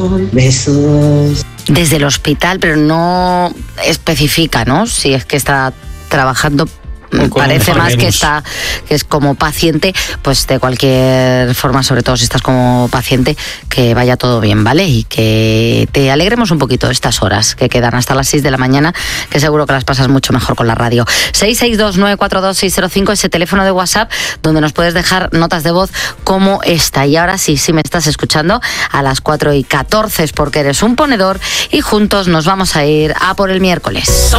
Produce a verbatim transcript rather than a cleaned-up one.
corazón. Besos. Desde el hospital, pero no especifica, ¿no? Si es que está trabajando. Parece más que está que es como paciente, pues de cualquier forma, sobre todo si estás como paciente, que vaya todo bien, ¿vale? Y que te alegremos un poquito estas horas que quedan hasta las seis de la mañana, que seguro que las pasas mucho mejor con la radio. seis seis dos nueve cuatro dos seis cero cinco, ese teléfono de WhatsApp donde nos puedes dejar notas de voz como esta. Y ahora sí, sí me estás escuchando, a las cuatro y catorce es porque eres un ponedor y juntos nos vamos a ir a por el miércoles.